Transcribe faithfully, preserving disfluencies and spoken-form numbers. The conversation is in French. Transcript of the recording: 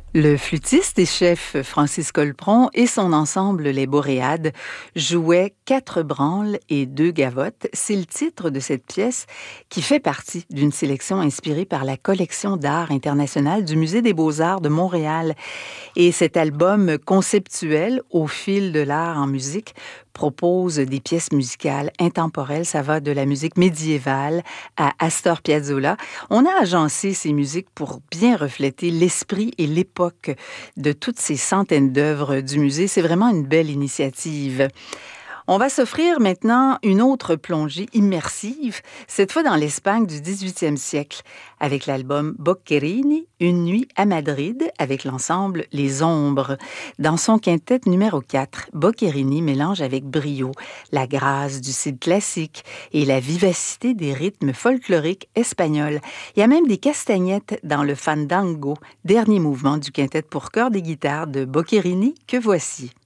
Le flûtiste et chef Francis Colpron et son ensemble Les Boréades jouaient quatre branles et deux gavottes. C'est le titre de cette pièce qui fait partie d'une sélection inspirée par la collection d'art international du Musée des Beaux-Arts de Montréal. Et cet album conceptuel au fil de l'art en musique propose des pièces musicales intemporelles. Ça va de la musique médiévale à Astor Piazzolla. On a agencé ces musiques pour bien refléter l'esprit et l'époque de toutes ces centaines d'œuvres du musée. C'est vraiment une belle initiative. On va s'offrir maintenant une autre plongée immersive, cette fois dans l'Espagne du dix-huitième siècle, avec l'album Boccherini, Une nuit à Madrid, avec l'ensemble Les Ombres. Dans son quintet numéro quatre, Boccherini mélange avec brio la grâce du style classique et la vivacité des rythmes folkloriques espagnols. Il y a même des castagnettes dans le fandango, dernier mouvement du quintet pour cordes et guitare de Boccherini que voici.